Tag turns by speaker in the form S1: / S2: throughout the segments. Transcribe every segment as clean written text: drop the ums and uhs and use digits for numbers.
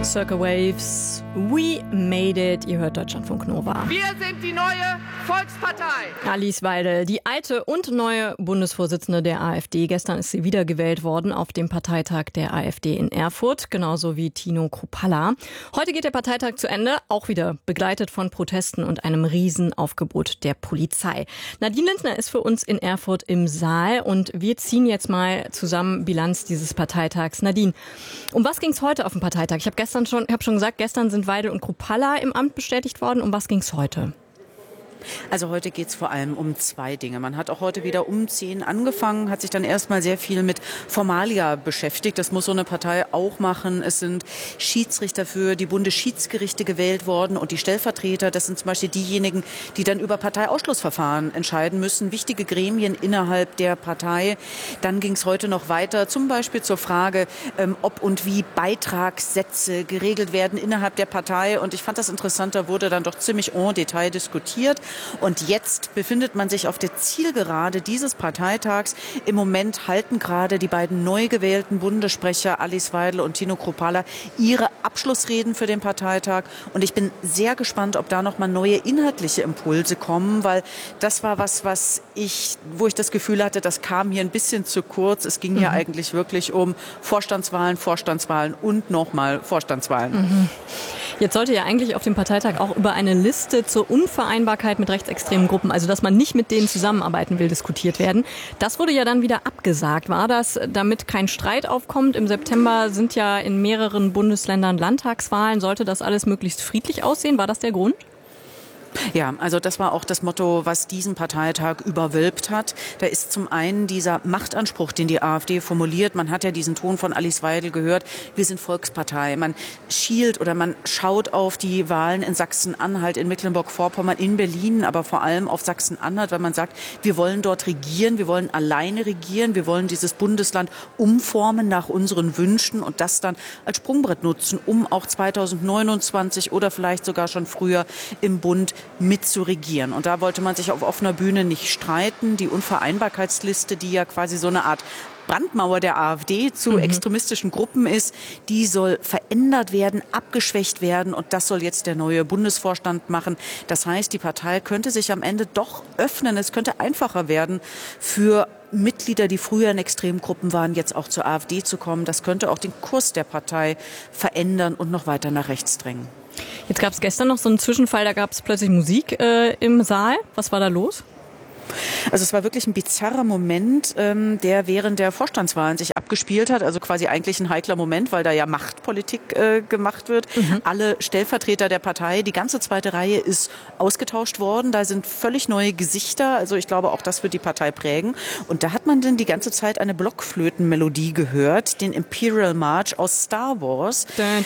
S1: Circle Waves, We Made It. Ihr hört Deutschlandfunk Nova.
S2: Wir sind die neue Volkspartei.
S1: Alice Weidel, die alte und neue Bundesvorsitzende der AfD. Gestern ist sie wiedergewählt worden auf dem Parteitag der AfD in Erfurt, genauso wie Tino Kruppalla. Heute geht der Parteitag zu Ende, auch wieder begleitet von Protesten und einem Riesenaufgebot der Polizei. Nadine Lindner ist für uns in Erfurt im Saal und wir ziehen jetzt mal zusammen Bilanz dieses Parteitags. Nadine, um was ging es heute auf dem Parteitag? Ich habe schon gesagt, gestern sind Weidel und Kruppalla im Amt bestätigt worden. Um was ging es heute?
S3: Also heute geht es vor allem um zwei Dinge. Man hat auch heute wieder um 10 angefangen, hat sich dann erstmal sehr viel mit Formalia beschäftigt. Das muss so eine Partei auch machen. Es sind Schiedsrichter für die Bundesschiedsgerichte gewählt worden und die Stellvertreter, das sind zum Beispiel diejenigen, die dann über Parteiausschlussverfahren entscheiden müssen. Wichtige Gremien innerhalb der Partei. Dann ging es heute noch weiter, zum Beispiel zur Frage, ob und wie Beitragssätze geregelt werden innerhalb der Partei. Und ich fand das interessant, da wurde dann doch ziemlich en Detail diskutiert. Und jetzt befindet man sich auf der Zielgerade dieses Parteitags. Im Moment halten gerade die beiden neu gewählten Bundessprecher Alice Weidel und Tino Kruppalla ihre Abschlussreden für den Parteitag. Und ich bin sehr gespannt, ob da noch mal neue inhaltliche Impulse kommen, weil das war wo ich das Gefühl hatte, das kam hier ein bisschen zu kurz. Es ging hier eigentlich wirklich um Vorstandswahlen und nochmal Vorstandswahlen.
S1: Jetzt sollte ja eigentlich auf dem Parteitag auch über eine Liste zur Unvereinbarkeit mit rechtsextremen Gruppen, also dass man nicht mit denen zusammenarbeiten will, diskutiert werden. Das wurde ja dann wieder abgesagt. War das, damit kein Streit aufkommt? Im September sind ja in mehreren Bundesländern Landtagswahlen. Sollte das alles möglichst friedlich aussehen? War das der Grund?
S3: Ja, also das war auch das Motto, was diesen Parteitag überwölbt hat. Da ist zum einen dieser Machtanspruch, den die AfD formuliert. Man hat ja diesen Ton von Alice Weidel gehört. Wir sind Volkspartei. Man schielt oder man schaut auf die Wahlen in Sachsen-Anhalt, in Mecklenburg-Vorpommern, in Berlin, aber vor allem auf Sachsen-Anhalt, weil man sagt, wir wollen dort regieren, wir wollen alleine regieren, wir wollen dieses Bundesland umformen nach unseren Wünschen und das dann als Sprungbrett nutzen, um auch 2029 oder vielleicht sogar schon früher im Bund mitzuregieren. Und da wollte man sich auf offener Bühne nicht streiten. Die Unvereinbarkeitsliste, die ja quasi so eine Art Brandmauer der AfD zu extremistischen Gruppen ist, die soll verändert werden, abgeschwächt werden und das soll jetzt der neue Bundesvorstand machen. Das heißt, die Partei könnte sich am Ende doch öffnen. Es könnte einfacher werden für Mitglieder, die früher in extremen Gruppen waren, jetzt auch zur AfD zu kommen. Das könnte auch den Kurs der Partei verändern und noch weiter nach rechts drängen.
S1: Jetzt gab es gestern noch so einen Zwischenfall, da gab es plötzlich Musik im Saal. Was war da los?
S3: Also es war wirklich ein bizarrer Moment, der während der Vorstandswahlen sich abgespielt hat. Also quasi eigentlich ein heikler Moment, weil da ja Machtpolitik gemacht wird. Alle Stellvertreter der Partei, die ganze zweite Reihe ist ausgetauscht worden. Da sind völlig neue Gesichter. Also ich glaube, auch das wird die Partei prägen. Und da hat man dann die ganze Zeit eine Blockflötenmelodie gehört, den Imperial March aus Star Wars.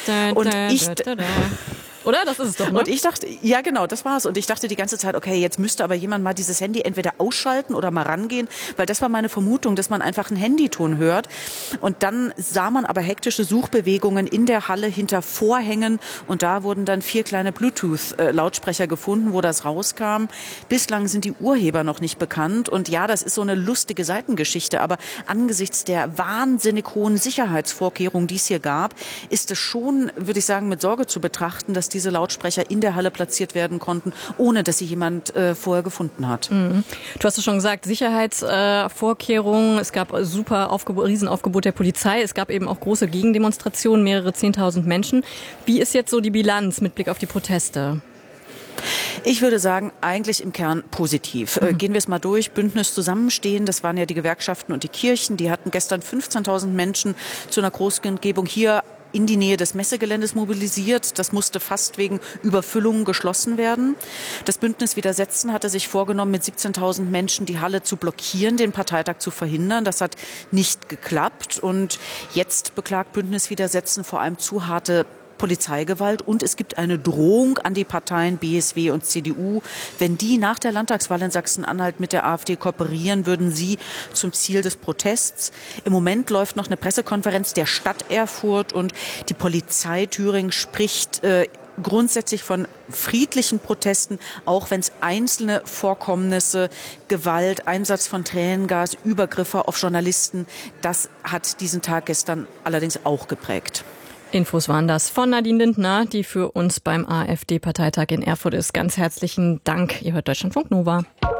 S1: Oder? Das ist es doch, ne?
S3: Und ich dachte, ja genau, das war's. Und ich dachte die ganze Zeit, okay, jetzt müsste aber jemand mal dieses Handy entweder ausschalten oder mal rangehen, weil das war meine Vermutung, dass man einfach einen Handyton hört. Und dann sah man aber hektische Suchbewegungen in der Halle hinter Vorhängen und da wurden dann 4 kleine Bluetooth-Lautsprecher gefunden, wo das rauskam. Bislang sind die Urheber noch nicht bekannt und ja, das ist so eine lustige Seitengeschichte, aber angesichts der wahnsinnig hohen Sicherheitsvorkehrungen, die es hier gab, ist es schon, würde ich sagen, mit Sorge zu betrachten, dass diese Lautsprecher in der Halle platziert werden konnten, ohne dass sie jemand vorher gefunden hat.
S1: Du hast es schon gesagt, Sicherheitsvorkehrungen, es gab Riesenaufgebot der Polizei, es gab eben auch große Gegendemonstrationen, mehrere 10.000 Menschen. Wie ist jetzt so die Bilanz mit Blick auf die Proteste?
S3: Ich würde sagen, eigentlich im Kern positiv. Gehen wir es mal durch. Bündnis Zusammenstehen, das waren ja die Gewerkschaften und die Kirchen. Die hatten gestern 15.000 Menschen zu einer Großkundgebung hier in die Nähe des Messegeländes mobilisiert. Das musste fast wegen Überfüllung geschlossen werden. Das Bündnis Widersetzen hatte sich vorgenommen, mit 17.000 Menschen die Halle zu blockieren, den Parteitag zu verhindern. Das hat nicht geklappt. Und jetzt beklagt Bündnis Widersetzen vor allem zu harte Polizeigewalt und es gibt eine Drohung an die Parteien BSW und CDU. Wenn die nach der Landtagswahl in Sachsen-Anhalt mit der AfD kooperieren, würden sie zum Ziel des Protests. Im Moment läuft noch eine Pressekonferenz der Stadt Erfurt und die Polizei Thüringen spricht grundsätzlich von friedlichen Protesten, auch wenn es einzelne Vorkommnisse, Gewalt, Einsatz von Tränengas, Übergriffe auf Journalisten, das hat diesen Tag gestern allerdings auch geprägt.
S1: Infos waren das von Nadine Lindner, die für uns beim AfD-Parteitag in Erfurt ist. Ganz herzlichen Dank. Ihr hört Deutschlandfunk Nova.